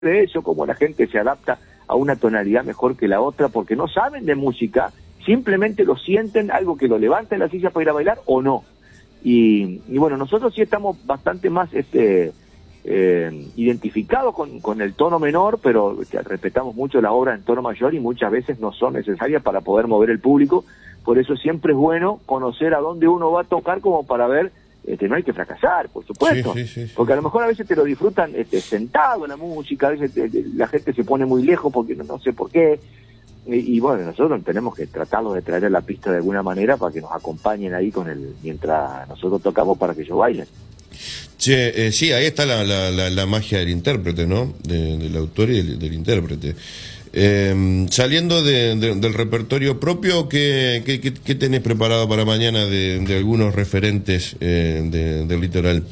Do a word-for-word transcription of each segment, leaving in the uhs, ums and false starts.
de eso, cómo la gente se adapta a una tonalidad mejor que la otra, porque no saben de música, simplemente lo sienten, algo que lo levanta en la silla para ir a bailar o no. Y, y bueno, nosotros sí estamos bastante más este eh, identificados con, con el tono menor, pero respetamos mucho las obras en tono mayor y muchas veces no son necesarias para poder mover el público. Por eso siempre es bueno conocer a dónde uno va a tocar, como para ver este, no hay que fracasar, por supuesto, sí, sí, sí, porque a lo mejor a veces te lo disfrutan este, sentado en la música, a veces te, te, la gente se pone muy lejos porque no, no sé por qué, y, y bueno, nosotros tenemos que tratarlos de traer a la pista de alguna manera para que nos acompañen ahí con el mientras nosotros tocamos, para que ellos bailen. Che, eh, sí, ahí está la, la, la, la magia del intérprete, ¿no? De, del autor y del, del intérprete. Eh, saliendo de, de, del repertorio propio, ¿qué, qué, qué, qué tenés preparado para mañana de, de algunos referentes eh, de, del litoral?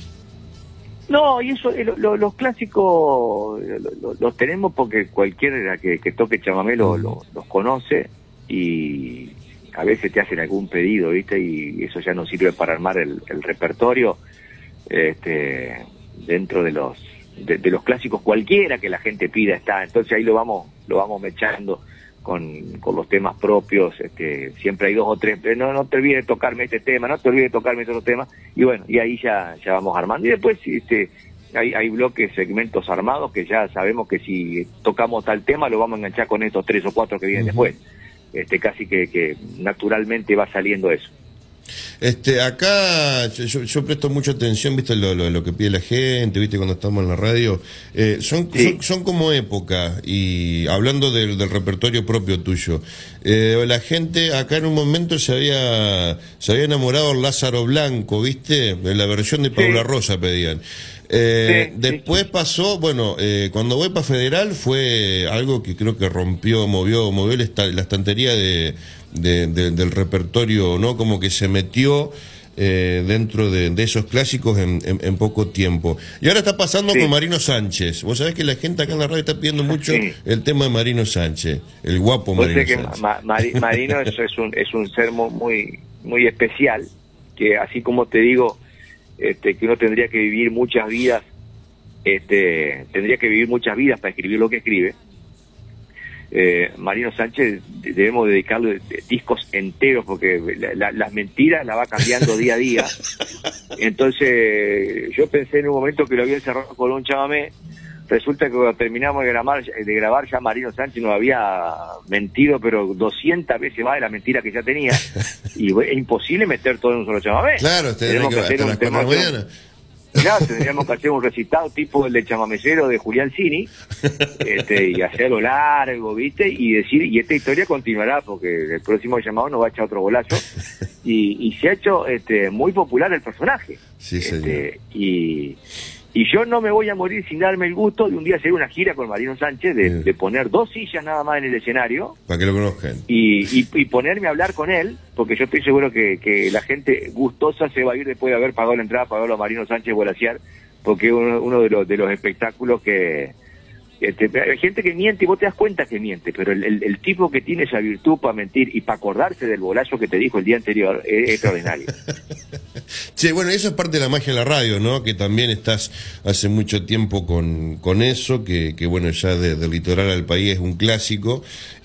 No, y eso, lo, lo, los clásicos lo, lo, los tenemos porque cualquiera que, que toque chamamé lo, lo, los conoce, y a veces te hacen algún pedido, ¿viste? Y eso ya no sirve para armar el, el repertorio. Este, dentro de los de, de los clásicos, cualquiera que la gente pida está, entonces ahí lo vamos lo vamos mechando con, con los temas propios. Este, siempre hay dos o tres, no no te olvides de tocarme este tema, no te olvides de tocarme este otro tema, y bueno, y ahí ya ya vamos armando, y después este hay, hay bloques, segmentos armados que ya sabemos que si tocamos tal tema lo vamos a enganchar con estos tres o cuatro que vienen uh-huh. después. Este, casi que, que naturalmente va saliendo eso. Este, acá yo, yo presto mucha atención, viste, lo, lo, lo que pide la gente, viste, cuando estamos en la radio. Eh, son, sí. son son como época, y hablando del, del repertorio propio tuyo, eh, la gente acá en un momento se había se había enamorado del Lázaro Blanco, viste, de la versión de Paula sí. Rosa pedían. Eh, sí, después sí. pasó, bueno, eh, cuando voy para Federal fue algo que creo que rompió, movió, movió la, esta, la estantería de, de, de, del repertorio, ¿no? Como que se metió eh, dentro de, de esos clásicos en, en, en poco tiempo. Y ahora está pasando sí. con Marino Sánchez. Vos sabés que la gente acá en la radio está pidiendo mucho sí. el tema de Marino Sánchez, el guapo Marino que Sánchez. Ma Mari Marino es, es, un, es un ser muy, muy especial, que así como te digo, Este, que uno tendría que vivir muchas vidas, este, tendría que vivir muchas vidas para escribir lo que escribe. Eh, Marino Sánchez debemos dedicarle discos enteros, porque la, la, las mentiras las va cambiando día a día. Entonces yo pensé en un momento que lo había encerrado con un chamamé. Resulta que cuando terminamos de grabar, de grabar ya Marino Sánchez nos había mentido, pero doscientas veces más de la mentira que ya tenía, y es imposible meter todo en un solo chamamé. Claro, tenemos que hacer un tema. Claro, tendríamos que hacer un recitado tipo el de chamamecero de Julián Cini, este, y hacerlo largo, ¿viste? Y decir, y esta historia continuará, porque el próximo llamado nos va a echar otro golazo, y, y se ha hecho este, muy popular el personaje. Sí, este, y... Y yo no me voy a morir sin darme el gusto de un día hacer una gira con Marino Sánchez, de, de poner dos sillas nada más en el escenario. Para que lo conozcan. Y, y, y ponerme a hablar con él, porque yo estoy seguro que, que la gente gustosa se va a ir después de haber pagado la entrada para verlo a Marino Sánchez volasear, porque es uno, uno de los de los espectáculos que... Este, hay gente que miente y vos te das cuenta que miente, pero el, el, el tipo que tiene esa virtud para mentir y para acordarse del bolazo que te dijo el día anterior es, es extraordinario. Sí, bueno, eso es parte de la magia de la radio, ¿no? Que también estás hace mucho tiempo con, con eso, que, que bueno, ya de, del litoral al país es un clásico,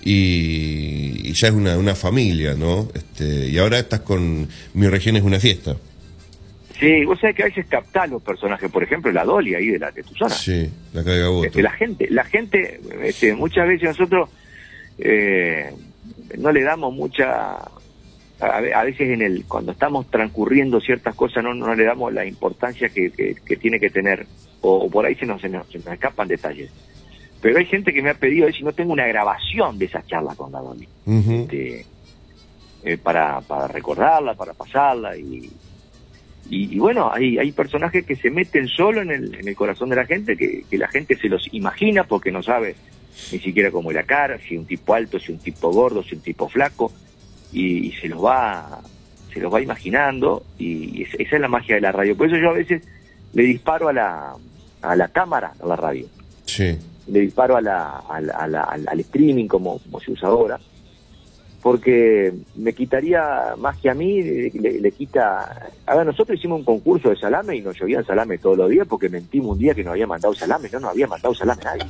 y, y ya es una, una familia, ¿no? Este, y ahora estás con Mi Región es una fiesta. Sí, vos sabés que a veces captás los personajes, por ejemplo, la Dolly ahí de la de tu zona. Sí, la Cagaboto. Este, la gente, la gente, este, muchas veces nosotros eh, no le damos mucha, a, a veces en el cuando estamos transcurriendo ciertas cosas no, no le damos la importancia que, que, que tiene que tener, o, o por ahí se nos, se, nos, se nos escapan detalles. Pero hay gente que me ha pedido, a ver si no tengo una grabación de esa charla con la Dolly, uh-huh. este, eh, para, para recordarla, para pasarla, y Y, y bueno, hay, hay personajes que se meten solo en el, en el corazón de la gente, que, que la gente se los imagina porque no sabe ni siquiera cómo es la cara, si un tipo alto, si un tipo gordo, si un tipo flaco, y, y se los va se los va imaginando, y, y esa es la magia de la radio. Por eso yo a veces le disparo a la a la cámara a la radio. Sí. Le disparo a la, a la, a la, al, al streaming como, como se usa ahora, porque me quitaría más que a mí, le, le quita... A ver, nosotros hicimos un concurso de salame y nos llovían salame todos los días porque mentimos un día que nos había mandado salame, no nos había mandado salame nadie.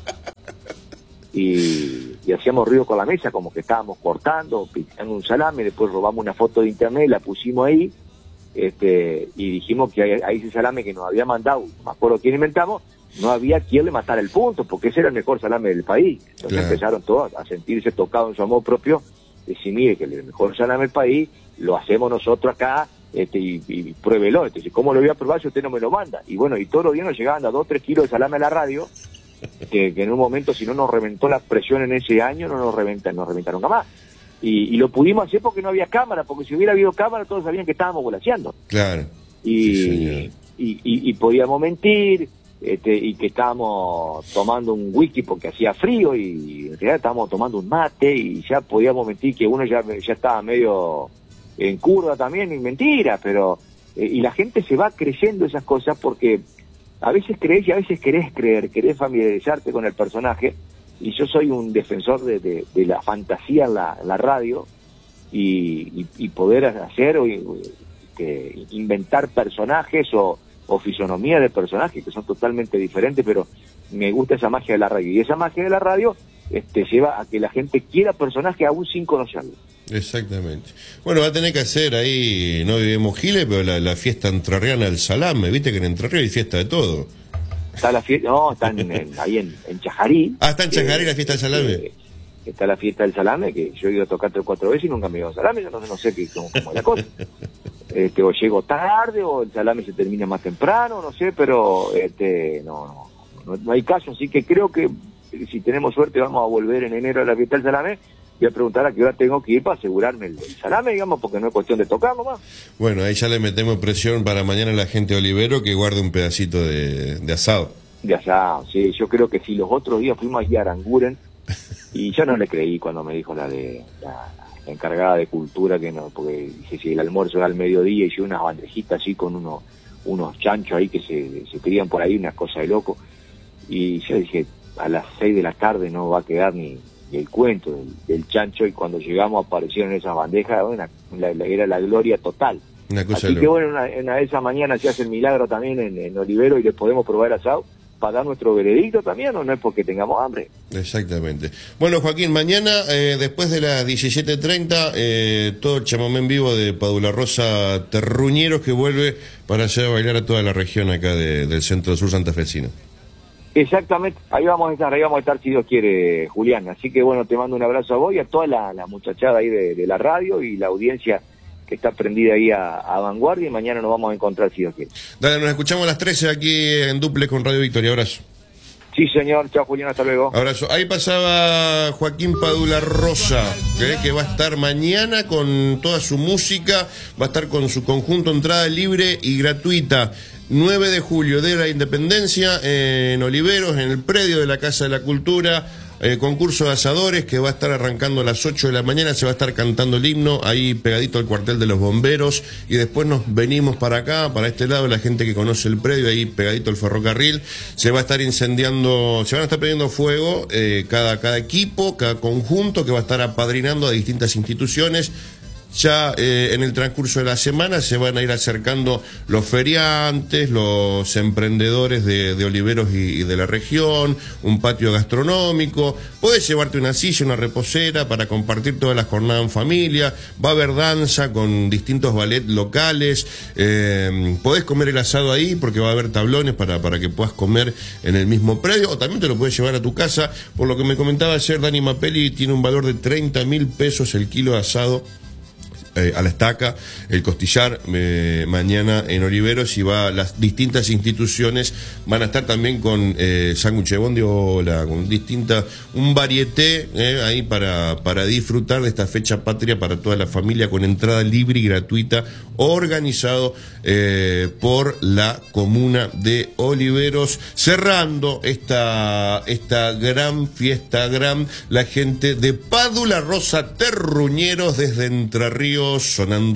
Y, y hacíamos ruido con la mesa como que estábamos cortando, picando un salame, después robamos una foto de internet, la pusimos ahí, este y dijimos que ahí ese salame que nos había mandado, no me acuerdo quién inventamos, no había quien le matara el punto, porque ese era el mejor salame del país. Entonces claro, empezaron todos a sentirse tocados en su amor propio, decir, mire, que el mejor salame del país lo hacemos nosotros acá, este y, y pruébelo. Entonces, ¿cómo lo voy a probar si usted no me lo manda? Y bueno, y todos los días nos llegaban a dos, tres kilos de salame a la radio, que, que en un momento, si no nos reventó la presión en ese año, no nos reventa, nos reventa nunca más. Y, y lo pudimos hacer porque no había cámara, porque si hubiera habido cámara todos sabían que estábamos volaseando. Claro. Y, sí, y, y, y podíamos mentir, este, y que estábamos tomando un whisky porque hacía frío, y en realidad estábamos tomando un mate, y ya podíamos mentir que uno ya, ya estaba medio en curva también, y mentira, pero... Eh, y la gente se va creyendo esas cosas porque a veces crees y a veces querés creer, querés familiarizarte con el personaje, y yo soy un defensor de, de, de la fantasía en la, en la radio, y, y, y poder hacer o que inventar personajes o, o fisonomía de personajes que son totalmente diferentes, pero me gusta esa magia de la radio, y esa magia de la radio este, lleva a que la gente quiera personajes aún sin conocerlo. Exactamente. Bueno, va a tener que hacer ahí, no vivimos Giles, pero la, la fiesta entrerriana del salame, viste que en Entre Ríos hay fiesta de todo. Está la fiesta, no, están en, ahí en, en Chajarí. Ah, está en Chajarí eh, la fiesta del salame. Eh, está la fiesta del salame, que yo he ido a tocar tres o cuatro veces y nunca me he ido a salame, yo no, no sé qué, cómo, cómo es la cosa. Este, o llego tarde, o el salame se termina más temprano, no sé, pero este no, no, no hay caso, así que creo que si tenemos suerte vamos a volver en enero a la fiesta del salame. Voy a preguntar a qué hora tengo que ir para asegurarme el, el salame, digamos, porque no es cuestión de tocar nomás. Bueno, ahí ya le metemos presión para mañana a la gente de Olivero que guarde un pedacito de, de asado. De asado, sí, yo creo que si los otros días fuimos allí a Aranguren, y yo no le creí cuando me dijo la de la, la encargada de cultura, que no, porque dije, si el almuerzo era al mediodía, y yo unas bandejitas así con unos, unos chanchos ahí que se, se crían por ahí, una cosa de loco, y yo dije, a las seis de la tarde no va a quedar ni... el cuento del, del chancho, y cuando llegamos aparecieron esas bandejas, bueno, la, la, era la gloria total. Una cosa Así que bueno, una, una de esas mañanas se hace el milagro también en, en Olivero, y les podemos probar asado para dar nuestro veredicto también, o no es porque tengamos hambre. Exactamente. Bueno, Joaquín, mañana eh, después de las diecisiete treinta eh, todo el chamamé en vivo de Padula Rosa Terruñeros, que vuelve para hacer bailar a toda la región acá de, del Centro Sur santafesino. Exactamente, ahí vamos a estar, ahí vamos a estar si Dios quiere, Julián. Así que bueno, te mando un abrazo a vos y a toda la, la muchachada ahí de, de la radio y la audiencia que está prendida ahí a, a Vanguardia, y mañana nos vamos a encontrar si Dios quiere. Dale, nos escuchamos a las trece aquí en Duple con Radio Victoria. Abrazo. Sí, señor. Chao, Julián, hasta luego. Abrazo. Ahí pasaba Joaquín Padula Rosa, ¿eh? Que va a estar mañana con toda su música, va a estar con su conjunto entrada libre y gratuita. nueve de julio de la Independencia en Oliveros, en el predio de la Casa de la Cultura, eh, concurso de asadores que va a estar arrancando a las ocho de la mañana, se va a estar cantando el himno ahí pegadito al cuartel de los bomberos, y después nos venimos para acá, para este lado, la gente que conoce el predio, ahí pegadito al ferrocarril, se va a estar incendiando, se van a estar prendiendo fuego eh, cada, cada equipo, cada conjunto que va a estar apadrinando a distintas instituciones. Ya eh, en el transcurso de la semana se van a ir acercando los feriantes, los emprendedores de, de Oliveros y, y de la región, un patio gastronómico. Podés llevarte una silla, una reposera para compartir toda la jornada en familia. Va a haber danza con distintos ballets locales. Eh, podés comer el asado ahí porque va a haber tablones para, para que puedas comer en el mismo predio, o también te lo puedes llevar a tu casa. Por lo que me comentaba ayer Dani Mapelli, tiene un valor de treinta mil pesos el kilo de asado. Eh, a la estaca, el costillar, eh, mañana en Oliveros, y va las distintas instituciones van a estar también con eh, sándwich de bondiola, con distintas, un varieté eh, ahí para, para disfrutar de esta fecha patria para toda la familia, con entrada libre y gratuita, organizado eh, por la comuna de Oliveros, cerrando esta, esta gran fiesta, gran, la gente de Padula Rosa Terruñeros desde Entre Ríos, sonando